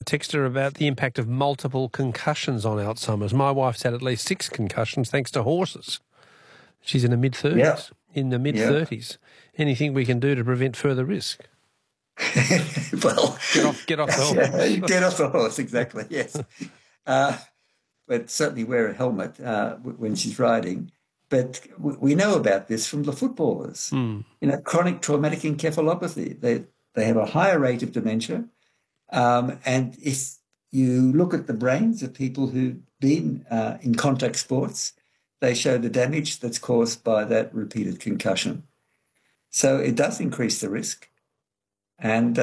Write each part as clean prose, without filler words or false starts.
texter about the impact of multiple concussions on Alzheimer's. My wife's had at least 6 concussions thanks to horses. She's in the mid-30s. Yeah. In the mid-30s. Anything we can do to prevent further risk? Well, get off the horse. Get off the horse, exactly, yes. But certainly wear a helmet when she's riding. But we know about this from the footballers. Chronic traumatic encephalopathy, they have a higher rate of dementia. And if you look at the brains of people who've been in contact sports, they show the damage that's caused by that repeated concussion. So it does increase the risk. And,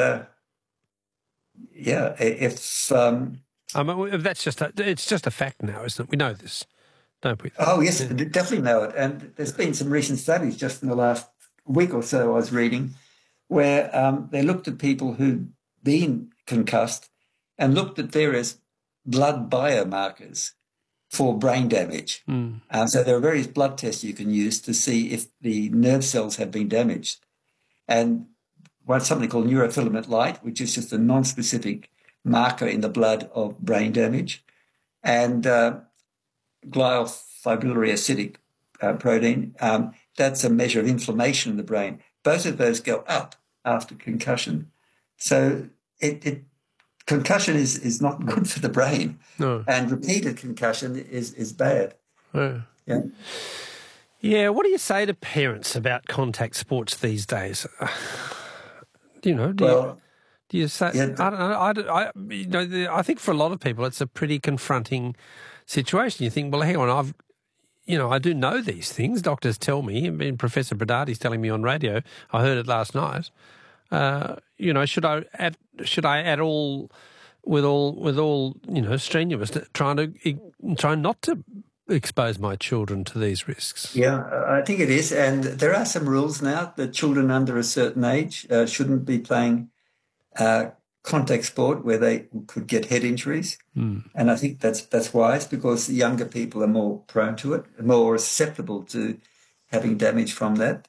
if... that's it's just a fact now, isn't it? We know this, don't we? Oh, yes, definitely know it. And there's been some recent studies just in the last week or so I was reading where they looked at people who'd been concussed and looked at various blood biomarkers for brain damage. So there are various blood tests you can use to see if the nerve cells have been damaged. And something called neurofilament light, which is just a non-specific marker in the blood of brain damage, and glial fibrillary acidic protein. That's a measure of inflammation in the brain. Both of those go up after concussion. So concussion is not good for the brain. No. And repeated concussion is bad. Yeah. Yeah, what do you say to parents about contact sports these days? Do you say? Yeah, I think for a lot of people it's a pretty confronting situation. You think, well, hang on, I do know these things. Doctors tell me. I mean, Professor Bradati's telling me on radio. I heard it last night. Should I add all strenuous, try not to expose my children to these risks? Yeah, I think it is. And there are some rules now that children under a certain age shouldn't be playing contact sport where they could get head injuries. And I think that's wise because the younger people are more prone to it, more susceptible to having damage from that.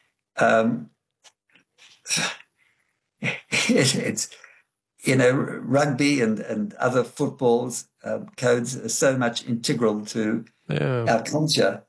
It's rugby and other footballs codes are so much integral to our culture.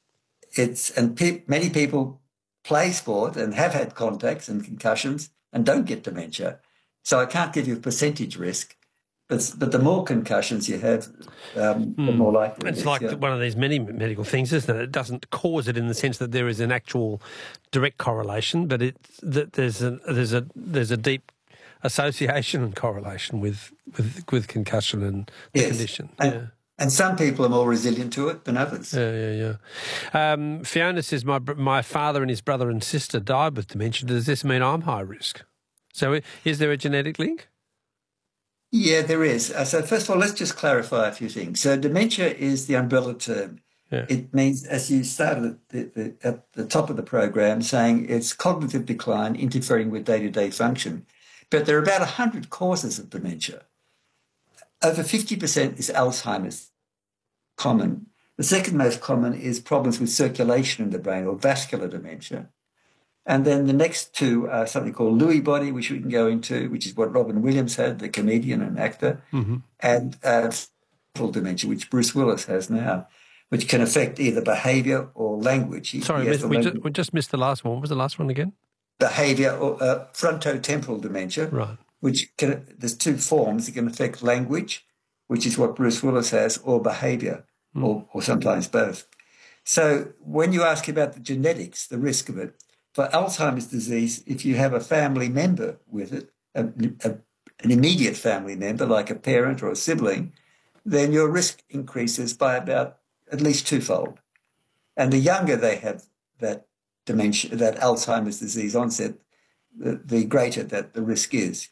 Many people play sport and have had contacts and concussions and don't get dementia. So I can't give you a percentage risk, but the more concussions you have, the more likely it is. It's like one of these many medical things, isn't it? It doesn't cause it in the sense that there is an actual direct correlation, but there's a deep association and correlation with concussion and the condition. And some people are more resilient to it than others. Yeah. Fiona says, my father and his brother and sister died with dementia. Does this mean I'm high risk? So is there a genetic link? Yeah, there is. So first of all, let's just clarify a few things. So dementia is the umbrella term. Yeah. It means, as you started at the top of the program, saying it's cognitive decline interfering with day-to-day function. But there are about 100 causes of dementia. Over 50% is Alzheimer's, common. The second most common is problems with circulation in the brain or vascular dementia. And then the next two are something called Lewy body, which we can go into, which is what Robin Williams had, the comedian and actor, and frontal dementia, which Bruce Willis has now, which can affect either behaviour or language. We just missed the last one. What was the last one again? Behaviour or frontotemporal dementia, right? There's two forms. It can affect language, which is what Bruce Willis has, or behaviour, or sometimes both. So when you ask about the genetics, the risk of it, for Alzheimer's disease, if you have a family member with it, an immediate family member like a parent or a sibling, then your risk increases by about at least twofold. And the younger they have that dementia, that Alzheimer's disease onset, the greater that the risk is.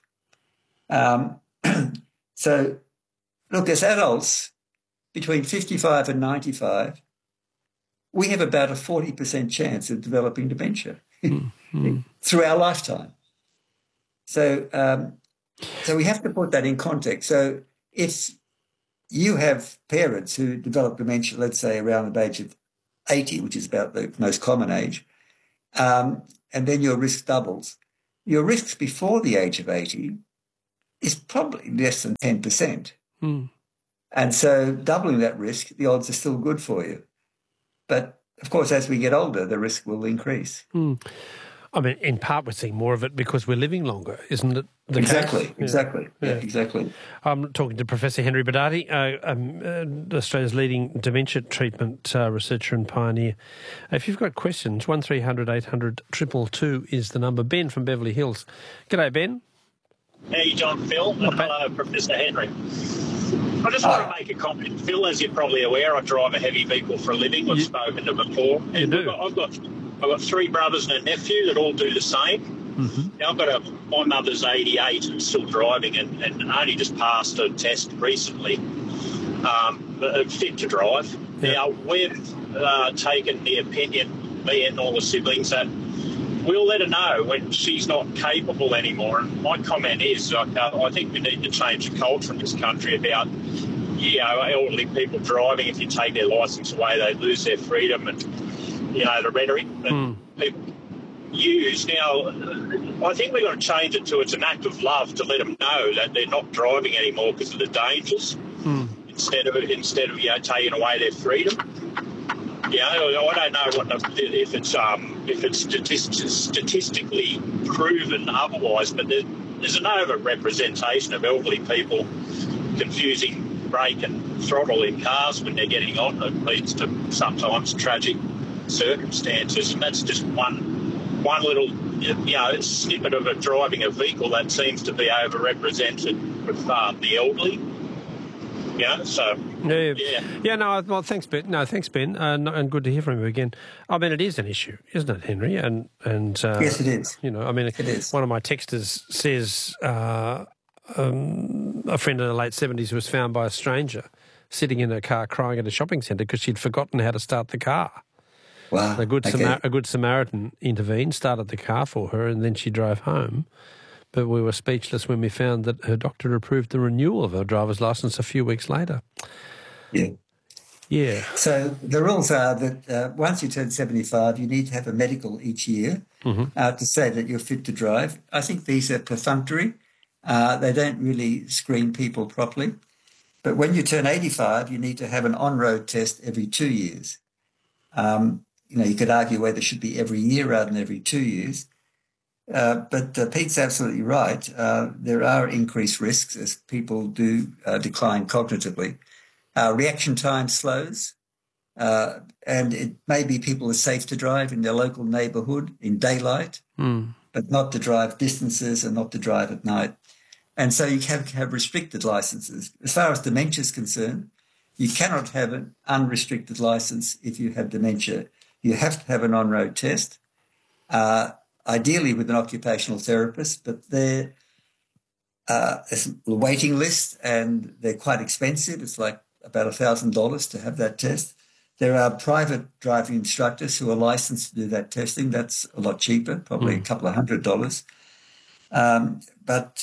So, look, as adults, between 55 and 95, we have about a 40% chance of developing dementia through our lifetime. So we have to put that in context. So if you have parents who develop dementia, let's say around the age of 80, which is about the most common age, and then your risk doubles, your risks before the age of 80 is probably less than 10%. Mm. And so doubling that risk, the odds are still good for you. But, of course, as we get older, the risk will increase. Mm. I mean, in part, we're seeing more of it because we're living longer, isn't it? Exactly. Yeah, exactly. I'm talking to Professor Henry Bardati, Australia's leading dementia treatment researcher and pioneer. If you've got questions, 1300 800 222 is the number. Ben from Beverly Hills. G'day, Ben. Hey, John, Phil, and hello, Professor Henry. I just want to make a comment. Phil, as you're probably aware, I drive a heavy vehicle for a living. We've spoken to before. And I've got three brothers and a nephew that all do the same. Mm-hmm. Now, my mother's 88 and still driving and only just passed a test recently, fit to drive. Yeah. Now, we've taken the opinion, me and all the siblings, that we'll let her know when she's not capable anymore. And my comment is, I think we need to change the culture in this country about, elderly people driving. If you take their licence away, they lose their freedom, and the rhetoric that people use. Now, I think we've got to change it to it's an act of love to let them know that they're not driving anymore because of the dangers, instead of taking away their freedom. I don't know if it's statistically proven otherwise, but there's an over-representation of elderly people confusing brake and throttle in cars when they're getting on. That leads to sometimes tragic circumstances, and that's just one little snippet of driving a vehicle that seems to be overrepresented with the elderly. Well, thanks, Ben. No, thanks, Ben, and good to hear from you again. I mean, it is an issue, isn't it, Henry? And yes, it is. It is. One of my texters says a friend in the late 70s was found by a stranger sitting in her car crying at a shopping centre because she'd forgotten how to start the car. Wow. A good Samaritan intervened, started the car for her, and then she drove home. But we were speechless when we found that her doctor approved the renewal of her driver's licence a few weeks later. Yeah. So the rules are that once you turn 75, you need to have a medical each year to say that you're fit to drive. I think these are perfunctory. They don't really screen people properly. But when you turn 85, you need to have an on-road test every 2 years. You could argue whether it should be every year rather than every 2 years. But Pete's absolutely right. There are increased risks as people do decline cognitively. Reaction time slows, and it may be people are safe to drive in their local neighbourhood in daylight, but not to drive distances and not to drive at night. And so you can have restricted licences. As far as dementia is concerned, you cannot have an unrestricted licence if you have dementia. You have to have an on-road test. Ideally with an occupational therapist, but there's a waiting list and they're quite expensive. It's like about $1,000 to have that test. There are private driving instructors who are licensed to do that testing. That's a lot cheaper, probably a couple of $100. But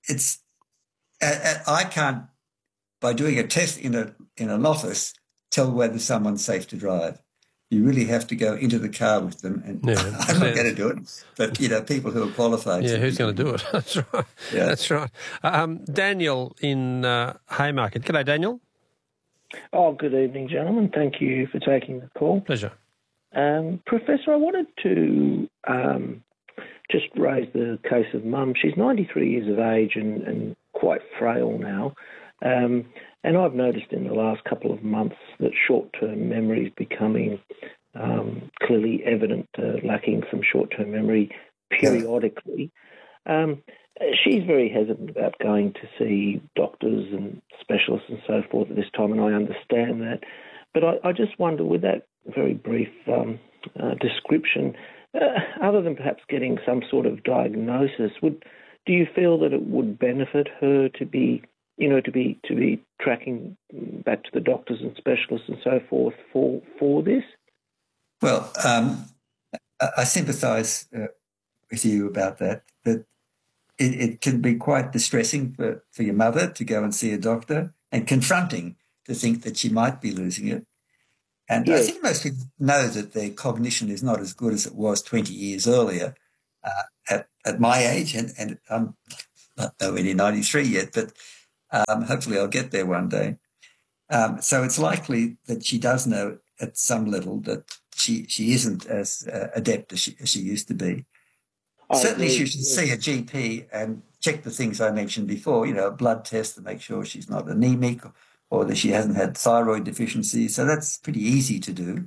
I can't, by doing a test in an office, tell whether someone's safe to drive. You really have to go into the car with them. And I'm not going to do it, but, people who are qualified. Yeah, who's going to do it? That's right. Yeah. That's right. Daniel in Haymarket. G'day, Daniel. Oh, good evening, gentlemen. Thank you for taking the call. Pleasure. Professor, I wanted to just raise the case of Mum. She's 93 years of age and quite frail now. And I've noticed in the last couple of months that short-term memory is becoming clearly evident, lacking some short-term memory periodically. She's very hesitant about going to see doctors and specialists and so forth at this time, and I understand that. But I just wonder, with that very brief description, other than perhaps getting some sort of diagnosis, do you feel that it would benefit her to be tracking back to the doctors and specialists and so forth for this? Well, I sympathise with you about that. That it can be quite distressing for your mother to go and see a doctor, and confronting to think that she might be losing it. And yes. I think most people know that their cognition is not as good as it was 20 years earlier at my age, and I'm not nowhere near 93 yet, but hopefully I'll get there one day. So it's likely that she does know at some level that she isn't as adept as she used to be. Certainly she should see a GP and check the things I mentioned before, a blood test to make sure she's not anemic or that she hasn't had thyroid deficiency. So that's pretty easy to do.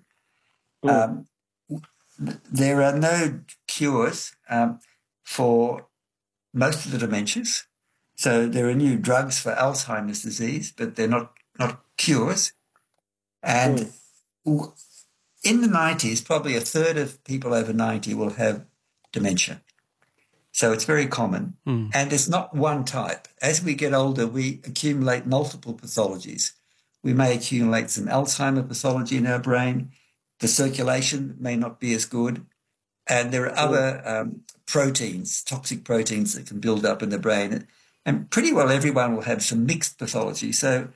There are no cures for most of the dementias. So there are new drugs for Alzheimer's disease, but they're not cures. And in the 90s, probably a third of people over 90 will have dementia. So it's very common. And it's not one type. As we get older, we accumulate multiple pathologies. We may accumulate some Alzheimer pathology in our brain. The circulation may not be as good. And there are other proteins, toxic proteins that can build up in the brain. And pretty well everyone will have some mixed pathology. So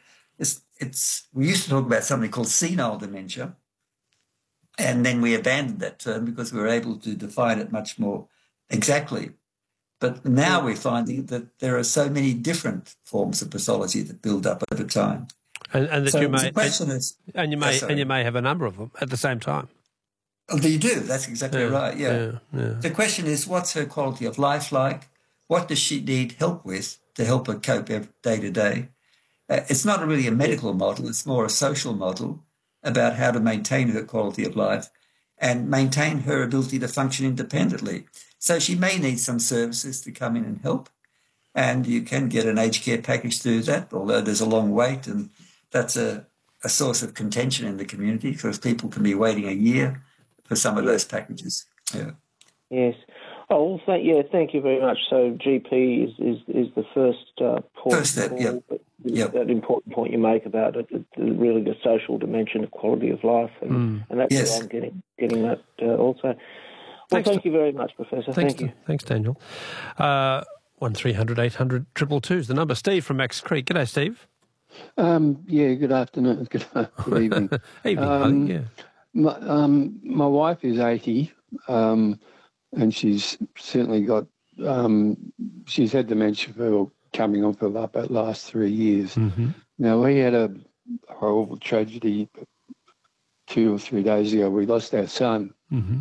we used to talk about something called senile dementia. And then we abandoned that term because we were able to define it much more exactly. But now we're finding that there are so many different forms of pathology that build up over time. And that so you may, the question is, and you may have a number of them at the same time. Oh, you do. That's exactly right. Yeah. The question is, what's her quality of life like? What does she need help with to help her cope day to day? It's not really a medical model. It's more a social model about how to maintain her quality of life and maintain her ability to function independently. So she may need some services to come in and help. And you can get an aged care package to do that, although there's a long wait. And that's a source of contention in the community because people can be waiting a year for some of those packages. Yeah. Yes. Oh, well, thank you very much. So GP is the first point. First step, That important point you make about really the social dimension of quality of life, and that's where I'm getting that also. Well, thank you very much, Professor. Thank you. Thanks, Daniel. 1300 800 222 is the number. Steve from Max Creek. G'day, Steve. Good afternoon. Good evening. Evening, My wife is 80, and she's certainly got, she's had dementia coming on for about last 3 years. Now, we had a horrible tragedy 2 or 3 days ago. We lost our son.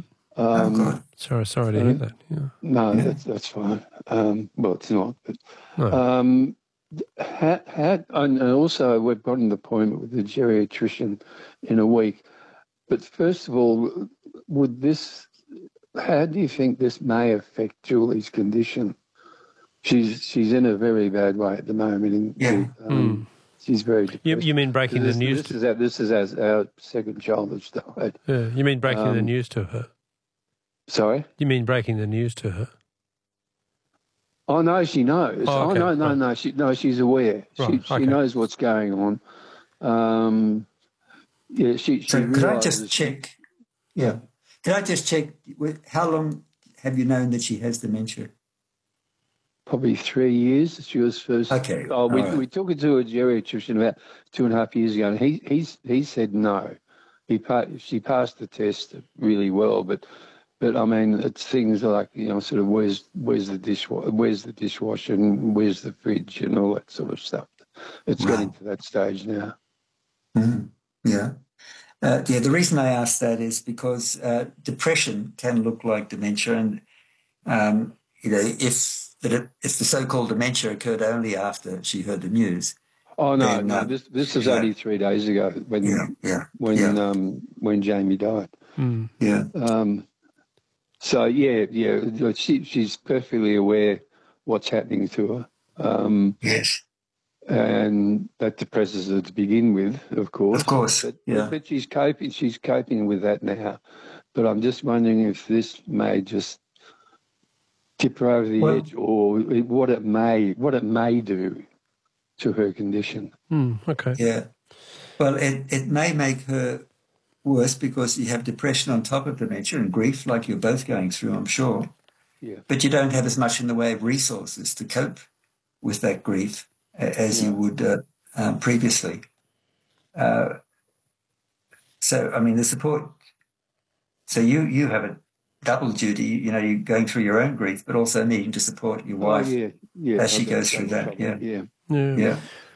Sorry to hear that. Yeah. No, that's fine. Well, it's not. But, no. And also, we've got an appointment with the geriatrician in a week. But first of all, how do you think this may affect Julie's condition? She's in a very bad way at the moment. She's very depressed. You mean breaking the news? This is as our second child has died. Yeah. You mean breaking the news to her? Sorry? You mean breaking the news to her? Oh, no, she knows. Oh, okay. No, she's aware. Right. She knows what's going on. Could I just check? Yeah. Can I just check, how long have you known that she has dementia? Probably 3 years. She was first. Okay. We took her to a geriatrician about 2.5 years ago, and he said no. She passed the test really well, but I mean, it's things like, sort of where's the dishwasher and where's the fridge and all that sort of stuff. It's getting to that stage now. Yeah. The reason I asked that is because depression can look like dementia, and if the so-called dementia occurred only after she heard the news. Oh no! This was only 3 days ago when Jamie died. So she's perfectly aware what's happening to her. Yes. And that depresses her to begin with, of course. Of course, but she's coping with that now. But I'm just wondering if this may just tip her over the edge, or what it may do to her condition. Okay. Yeah. Well, it may make her worse because you have depression on top of dementia and grief, like you're both going through, I'm sure. Yeah. But you don't have as much in the way of resources to cope with that grief as you would previously. So, I mean, the support. So you have double duty. You know, you're going through your own grief, but also needing to support your wife yeah. as she I've goes done through that. trouble. Yeah. Yeah. Yeah.